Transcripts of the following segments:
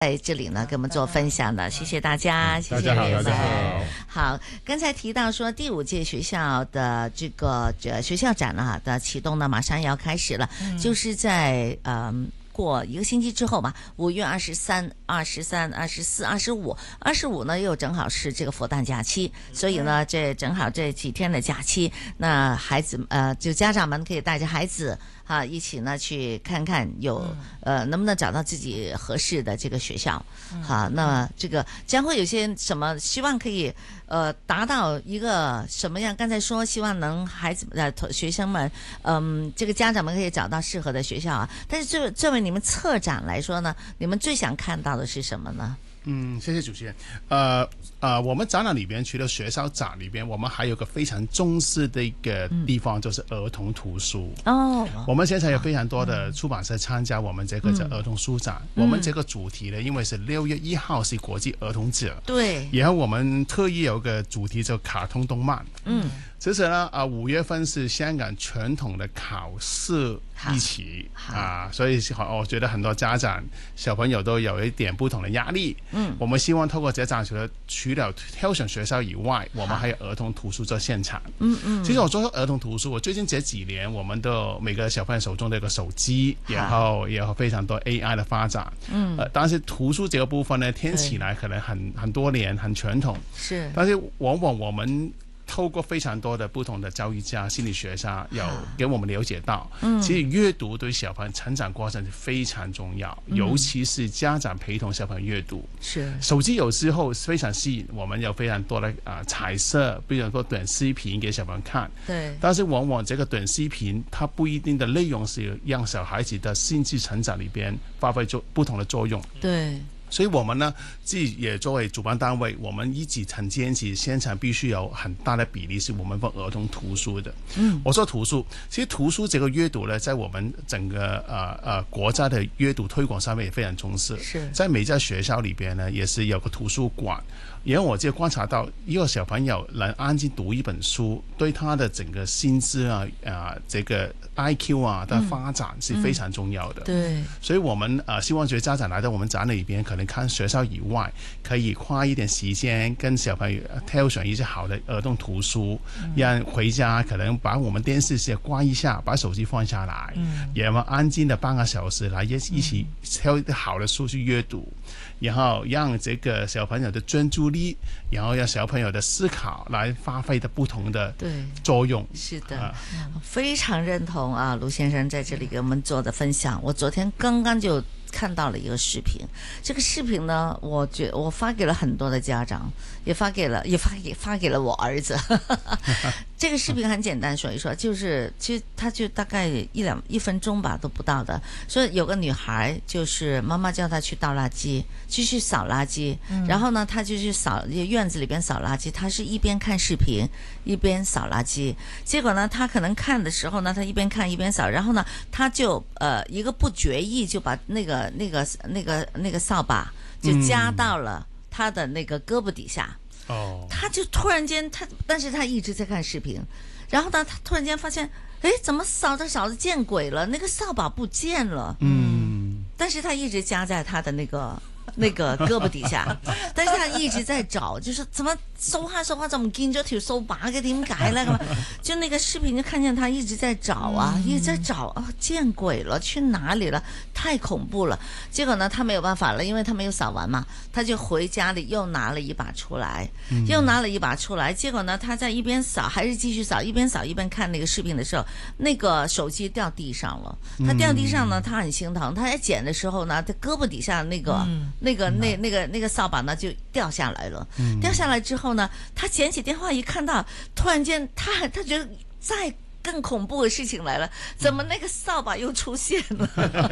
在这里呢，给我们做分享的，谢谢大家，谢谢大家好，大家好。刚才提到说第5届学校的这个学校展的启动呢，马上要开始了，就是在过1个星期之后吧，5月23、23、24、25呢又正好是这个佛诞假期，所以呢这正好这几天的假期，那孩子就家长们可以带着孩子一起呢去看看能不能找到自己合适的这个学校。好，那这个将会有些什么希望可以达到一个什么样？刚才说希望能孩子学生们这个家长们可以找到适合的学校啊。但是作为你们策展来说呢，你们最想看到的是什么呢？ 谢谢主持人。我们展览里边除了学校展里边，我们还有个非常重视的一个地方，就是儿童图书。我们现在有非常多的出版社参加我们这个儿童书展。我们这个主题呢，因为是6月1号是国际儿童节，对，然后我们特意有个主题叫卡通动漫。其实呢，5月份是香港传统的考试一期所以我觉得很多家长小朋友都有一点不同的压力。我们希望透过这场除了挑选学校以外，我们还有儿童图书在现场。其实我说儿童图书，我最近这几年，我们都每个小朋友手中都有个手机，然后也有非常多 AI 的发展。但是图书这个部分呢，听起来可能很多年很传统，是，但是往往我们透过非常多的不同的教育家、心理学家有给我们了解到，其实阅读对小朋友成长过程是非常重要，尤其是家长陪同小朋友阅读。是，手机有时候非常吸引我们，有非常多的彩色，比如说短视频给小朋友看。对，但是往往这个短视频它不一定的内容是让小孩子的心智成长里边发挥不同的作用。对。所以我们呢，自己也作为主办单位，我们一直很坚持现场必须有很大的比例是我们放儿童图书的。我说图书，其实图书这个阅读呢，在我们整个国家的阅读推广上面也非常重视。是，在每家学校里边呢，也是有个图书馆。然后我就观察到，一个小朋友能安静读一本书，对他的整个心智这个 IQ 的发展是非常重要的。对，所以我们希望家长来到我们展里边，可能看学校以外，可以花一点时间跟小朋友挑选一些好的儿童图书，让回家可能把我们电视先关一下，把手机放下来，然后安静的半个小时来一起挑一个好的书去阅读。然后让这个小朋友的专注力，然后让小朋友的思考来发挥的不同的作用。是的， 非常认同卢先生在这里给我们做的分享。我昨天刚刚就看到了一个视频，这个视频呢，我发给了很多的家长，也发给了我儿子。这个视频很简单说一说，就是其实他就大概1分钟吧都不到的，说有个女孩，就是妈妈叫她去倒垃圾，去扫垃圾，然后呢她就去院子里边扫垃圾，她是一边看视频一边扫垃圾，结果呢她可能看的时候呢，她一边看一边扫，然后呢她就一个不觉意就把那个扫把就夹到了她的那个胳膊底下。他就突然间但是他一直在看视频，然后呢他突然间发现，怎么扫着见鬼了，那个扫把不見了。但是他一直夹在他的那个胳膊底下，但是他一直在找，就是怎么搜下怎麼見咗條掃把嘅，點解呢？就那個視頻就看見他一直在找一直在找見鬼了，去哪裡了，太恐怖了。結果呢他沒有辦法了，因為他沒有掃完嘛，他就回家裡又拿了一把出來，結果呢他在一邊掃還是繼續掃，一邊掃一邊看那個視頻的時候，那個手機掉地上了，他掉地上呢他很心疼，他在撿的時候呢他胳膊底下那個掃把呢就掉下來了，掉下來之後呢，他撿起電話一看到，突然間他覺得再更恐怖的事情來了，怎麼那個掃把又出現了？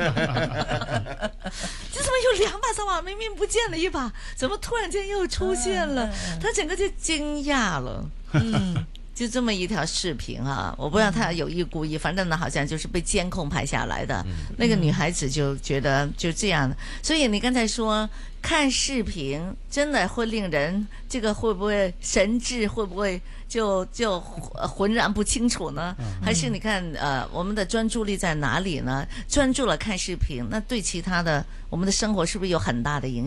就怎麼有2把掃把，明明不見了一把，怎麼突然間又出現了？他整個就驚訝了。 就這麼一條視頻啊，我不知道他有意故意，反正呢好像就是被監控拍下來的。那個女孩子就覺得就這樣，所以你剛才說看視頻真的會令人，這個會不會神智會不會就渾然不清楚呢？還是你看我們的專注力在哪裡呢？專注了看視頻，那對其他的我們的生活是不是有很大的影響？